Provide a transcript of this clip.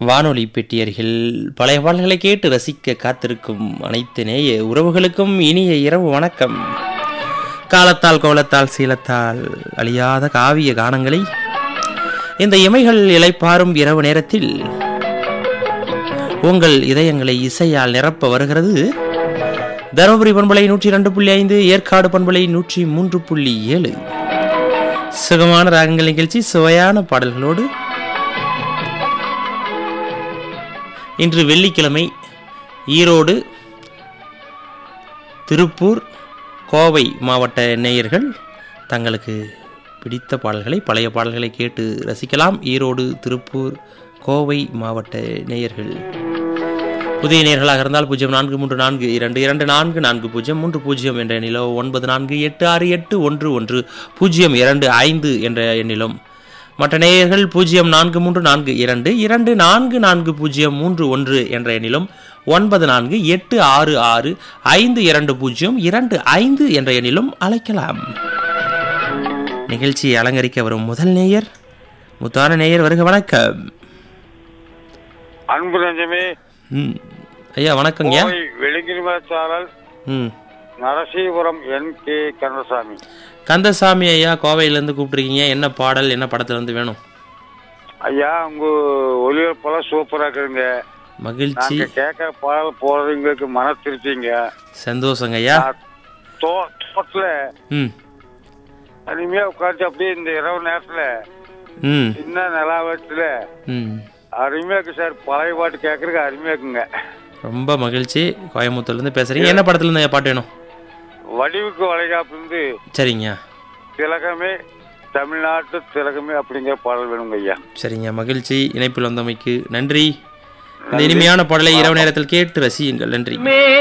வானொலி பெட்டியர்கள் பழைய பாடல்களை கேட்டு ரசிக்க காத்திருக்கும் அனைத்து நேய உறவுகளுக்கும் இனிய இரவு வணக்கம். காலத்தால் கோலத்தால் சீலத்தால் அழியாத காவிய கானங்களை இந்த இமைகள் இளைப்பாறும் இரவு நேரத்தில் உங்கள் இதயங்களை இசையால் நிரப்ப வருகிறது தருமபுரி பண்பலை 102.5, ஏற்காடு பண்பலை 103.7. சுகமான ராகங்கள் நிகழ்ச்சி சுவையான பாடல்களோடு இன்று வெள்ளிக்கிழமை ஈரோடு, திருப்பூர், கோவை மாவட்ட நேயர்கள் தங்களுக்கு பிடித்த பாடல்களை பழைய பாடல்களை கேட்டு ரசிக்கலாம். ஈரோடு, திருப்பூர், கோவை மாவட்ட நேயர்கள் புதிய நேயர்களாக இருந்தால் 0434224440 என்ற எண்ணிலோ 9486811025 என்ற எண்ணிலும், மற்ற நேயர்கள் 043422444031 என்ற எண்ணிலும் 9486652025 என்ற எண்ணிலும் அழைக்கலாம். நிகழ்ச்சியை அலங்கரிக்க வரும் முதல் நேயர் முத்தான நேயர். வருக. வணக்கம். அன்பு நெஞ்சமே. ஐயா வணக்கங்க. வெளிக்கிரிமச்சாரல் நரசீபுரம் NK கந்தசாமி. கந்தசாமி ஐயா, கோவையிலேருந்து கூப்பிட்டுருக்கீங்க. என்ன பாடல், என்ன படத்துலேருந்து வேணும் ஐயா? உங்க ஒளிபரப்பெல்லாம் சூப்பரா இருக்குங்க. மகிழ்ச்சி. கேட்க பாடல் போறது எங்களுக்கு மன திருப்திங்க. சந்தோஷங்க ஐயா. தோட்டத்துல அருமையா உட்காந்து அப்படியே இந்த இரவு நேரத்துல சின்ன நிலாவத்துல அருமையா இருக்கு சார். பழைய பாட்டு கேட்கறதுக்கு அருமையா இருக்குங்க. ரொம்ப மகிழ்ச்சி. கோயம்புத்தூர்லேருந்து பேசுறீங்க. என்ன படத்துலேருந்து பாட்டு வேணும்? வடிவுக்கு வளைகாப்பு. சரிங்க. திலகமே தமிழ்நாட்டு திலகமே அப்படிங்கிற பாடல் வேணுங்க ஐயா. சரிங்க, மகிழ்ச்சி. இணைப்பில் வந்தமைக்கு நன்றி. இந்த இனிமையான பாடலை இரவு நேரத்தில் கேட்டு ரசியுங்கள். நன்றி.